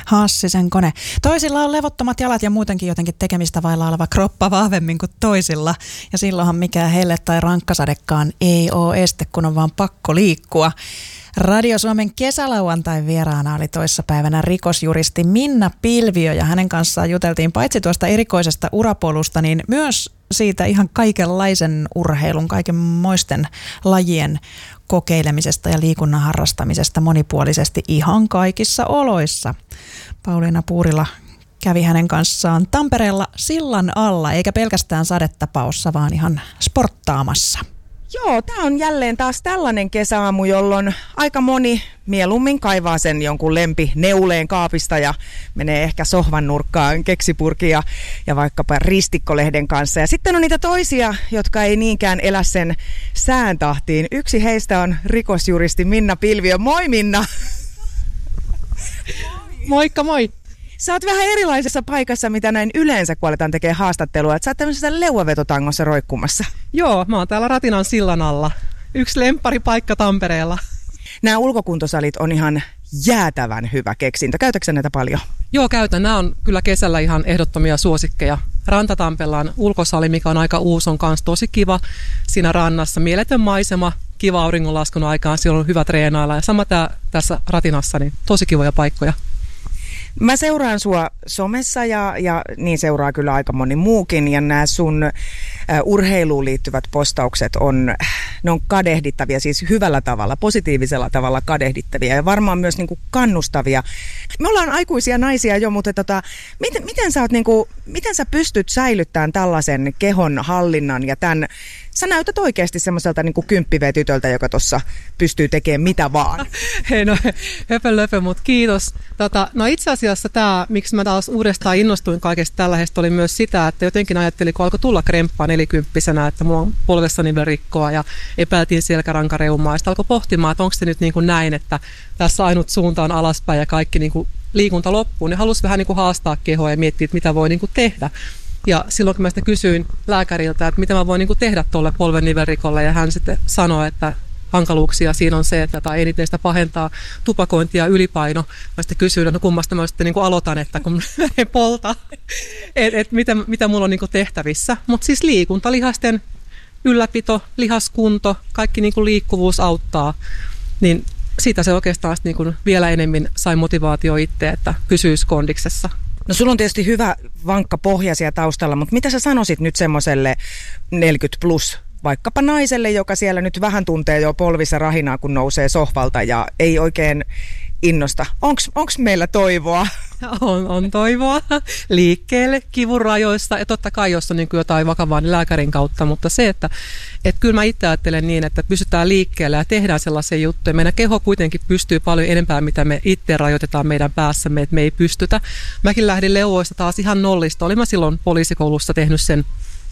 Hassisen kone. Toisilla on levottomat jalat ja muutenkin jotenkin tekemistä vailla oleva kroppa vahvemmin kuin toisilla. Ja silloinhan mikään helle tai rankkasadekaan ei ole este, kun on vaan pakko liikkua. Radio Suomen kesälauantain vieraana oli toissapäivänä rikosjuristi Minna Pilviö ja hänen kanssaan juteltiin paitsi tuosta erikoisesta urapolusta, niin myös siitä ihan kaikenlaisen urheilun, kaikenmoisten lajien kokeilemisesta ja liikunnan harrastamisesta monipuolisesti ihan kaikissa oloissa. Pauliina Puurila kävi hänen kanssaan Tampereella sillan alla, eikä pelkästään sadetapaossa, vaan ihan sporttaamassa. Joo, tämä on jälleen taas tällainen kesäaamu, jolloin aika moni mieluummin kaivaa sen jonkun neuleen kaapista ja menee ehkä sohvan nurkkaan keksipurkia ja vaikkapa ristikkolehden kanssa. Ja sitten on niitä toisia, jotka ei niinkään elä sen sään tahtiin. Yksi heistä on rikosjuristi Minna Pilviö. Moi Minna! Moikka moi! Sä oot vähän erilaisessa paikassa, mitä näin yleensä, kun aletaan tekemään haastattelua. Sä oot tämmöisessä leuavetotangossa roikkumassa. Joo, mä oon täällä Ratinan sillan alla. Yksi lempparipaikka Tampereella. Nämä ulkokuntosalit on ihan jäätävän hyvä keksintö. Käytätkö sä näitä paljon? Joo, käytän. Nämä on kyllä kesällä ihan ehdottomia suosikkeja. Rantatampelan ulkosali, mikä on aika uusi, on myös tosi kiva. Siinä rannassa mieletön maisema, kiva auringonlaskun aikaan. Siellä on hyvä treenailla ja sama tässä Ratinassa, niin tosi kivoja paikkoja. Mä seuraan sua somessa ja niin seuraa kyllä aika moni muukin ja nämä sun urheiluun liittyvät postaukset ne on kadehdittavia, siis hyvällä tavalla, positiivisella tavalla kadehdittavia ja varmaan myös niin kuin kannustavia. Me ollaan aikuisia naisia jo, mutta miten sä pystyt säilyttämään tällaisen kehon hallinnan ja tämän? Sä näytät oikeasti semmoiselta niin kuin 10V-tytöltä, joka tuossa pystyy tekemään mitä vaan. Hei no, höpö, mutta kiitos. No itse asiassa tämä, miksi mä taas uudestaan innostuin kaikesta tällaisesta, oli myös sitä, että jotenkin ajattelin, kun alkoi tulla kremppaa 40-vuotiaana, että mulla on polvessa nivelrikkoa ja epäiltiin selkärankareumaa. Ja sitten alkoi pohtimaan, että onko se nyt niin kuin näin, että tässä ainut suunta on alaspäin ja kaikki niin kuin liikunta loppuu. Ne halusi vähän niin kuin haastaa kehoa ja miettiä, että mitä voi niin kuin tehdä. Ja silloin kun mä sitä kysyin lääkäriltä, että mitä mä voin niin kuin tehdä tuolle polven nivelrikolle, ja hän sitten sanoi, että hankaluuksia siinä on se, että eniten sitä pahentaa tupakointi ja ylipaino. Mä sitten kysyin, että no kummasta mä sitten niin kuin aloitan, että kun menee polta, että mitä mulla on niin kuin tehtävissä. Mutta siis liikunta, lihasten ylläpito, lihaskunto, kaikki niin kuin liikkuvuus auttaa, niin siitä se oikeastaan niin kuin vielä enemmän sai motivaatio itse, että pysyisi kondiksessa. No sulla on tietysti hyvä vankka pohja siellä taustalla, mutta mitä sä sanoisit nyt semmoiselle 40 plus vaikkapa naiselle, joka siellä nyt vähän tuntee jo polvissa rahinaa, kun nousee sohvalta ja ei oikein innosta. Onks meillä toivoa? On toivoa liikkeelle kivun rajoissa ja totta kai jos on niin kuin jotain vakavaa niin lääkärin kautta, mutta se, että kyllä mä itse ajattelen niin, että pysytään liikkeelle ja tehdään sellaisia juttuja. Meidän keho kuitenkin pystyy paljon enempää, mitä me itse rajoitetaan meidän päässämme, että me ei pystytä. Mäkin lähdin leuvoista taas ihan nollista. Olin mä silloin poliisikoulussa tehnyt sen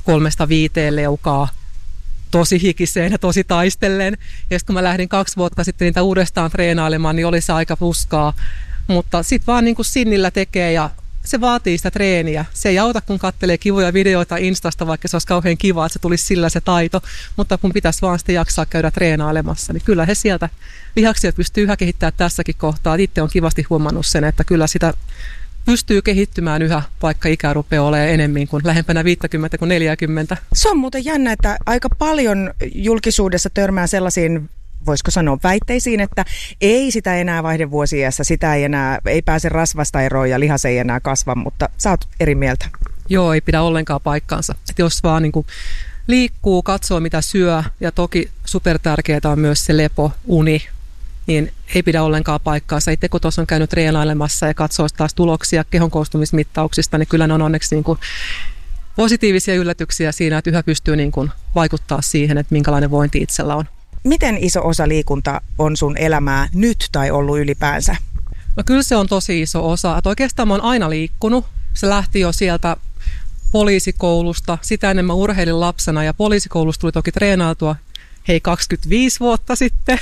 3-5 leukaa tosi hikiseen ja tosi taistellen. Ja sitten kun mä lähdin 2 vuotta sitten niitä uudestaan treenailemaan, niin oli se aika fuskaa. Mutta sitten vaan niin kuin sinnillä tekee ja se vaatii sitä treeniä. Se ei auta, kun katselee kivoja videoita Instasta, vaikka se olisi kauhean kiva, että se tulisi sillä se taito. Mutta kun pitäisi vaan sitten jaksaa käydä treenailemassa, niin kyllä he sieltä lihaksia pystyy yhä kehittämään tässäkin kohtaa. Itse on kivasti huomannut sen, että kyllä sitä pystyy kehittymään yhä, vaikka ikä rupeaa olemaan enemmän kuin lähempänä 50 kuin 40. Se on muuten jännä, että aika paljon julkisuudessa törmää sellaisiin, voisiko sanoa, väitteisiin, että ei sitä enää vaihde vuosiiässä, sitä ei pääse rasvasta eroon ja lihas ei enää kasva, mutta sä oot eri mieltä. Joo, ei pidä ollenkaan paikkaansa. Että jos vaan niin kuin liikkuu, katsoo mitä syö ja toki supertärkeää on myös se lepo, uni, niin ei pidä ollenkaan paikkaansa. Itse kun tuossa on käynyt treenailemassa ja katsoo taas tuloksia kehon koostumismittauksista, niin kyllä ne on onneksi niin kuin positiivisia yllätyksiä siinä, että yhä pystyy niin kuin vaikuttaa siihen, että minkälainen vointi itsellä on. Miten iso osa liikunta on sun elämää nyt tai ollut ylipäänsä? No kyllä se on tosi iso osa. Että oikeastaan mä oon aina liikkunut. Se lähti jo sieltä poliisikoulusta. Sitä ennen mä urheilin lapsena ja poliisikoulusta tuli toki treenailtua 25 vuotta sitten.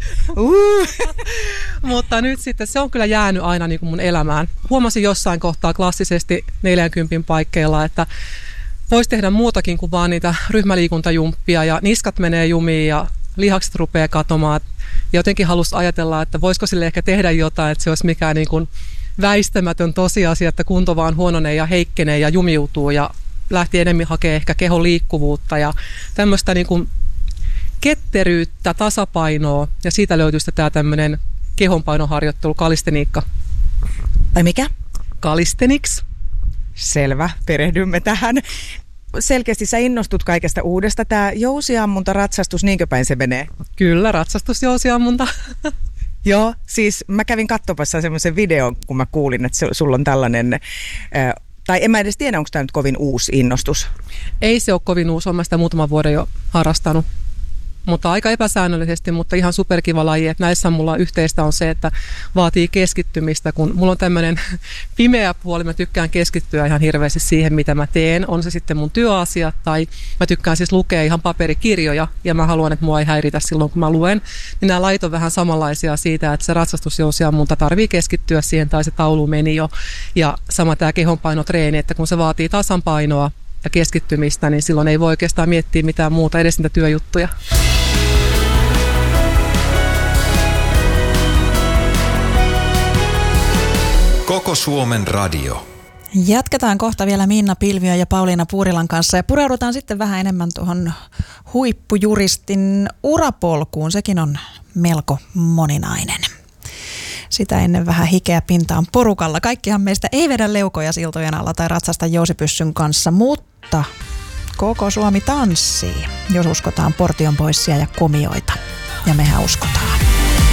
Mutta nyt sitten se on kyllä jäänyt aina niin kuin mun elämään. Huomasin jossain kohtaa klassisesti 40 paikkeilla, että voisi tehdä muutakin kuin vaan niitä ryhmäliikuntajumppia ja niskat menee jumiin ja lihakset rupeaa katomaan. Ja jotenkin halusi ajatella, että voisiko sille ehkä tehdä jotain, että se olisi mikään niin kuin väistämätön tosiasia, että kunto vaan huononee ja heikkenee ja jumiutuu ja lähti enemmän hakee ehkä kehon liikkuvuutta ja tämmöistä niin kuin ketteryyttä, tasapainoa ja siitä löytyy tämä tämmöinen kehonpainoharjoittelu, kalisteniikka. Ai mikä? Calisthenics. Selvä, perehdymme tähän. Selkeästi sä innostut kaikesta uudesta. Tämä jousiammunta, ratsastus, niinkö päin se menee? Kyllä, ratsastusjousiammunta. Joo, siis mä kävin katsomassa semmoisen videon, kun mä kuulin, että sulla on tällainen, tai en mä edes tiedä, onko tämä nyt kovin uusi innostus. Ei se ole kovin uusi, olen mä sitä muutaman vuoden jo harrastanut. Mutta aika epäsäännöllisesti, mutta ihan superkiva laji. Että näissä mulla yhteistä on se, että vaatii keskittymistä. Kun mulla on tämmöinen pimeä puoli, mä tykkään keskittyä ihan hirveästi siihen, mitä mä teen. On se sitten mun työasiat tai mä tykkään siis lukea ihan paperikirjoja ja mä haluan, että mua ei häiritä silloin, kun mä luen. Niin nämä lait on vähän samanlaisia siitä, että se ratsastusjousiammunta tarvii keskittyä siihen tai se taulu meni jo. Ja sama tämä kehonpainotreeni, että kun se vaatii tasanpainoa ja keskittymistä, niin silloin ei voi oikeastaan miettiä mitään muuta, edes niitä työjuttuja. Koko Suomen radio. Jatketaan kohta vielä Minna Pilviö ja Pauliina Puurilan kanssa ja pureudutaan sitten vähän enemmän tuohon huippujuristin urapolkuun. Sekin on melko moninainen. Sitä ennen vähän hikeä pintaan porukalla. Kaikkihan meistä ei vedä leukoja siltojen alla tai ratsasta jousipyssyn kanssa, mutta koko Suomi tanssii, jos uskotaan Portionboysia ja komioita. Ja mehän uskotaan.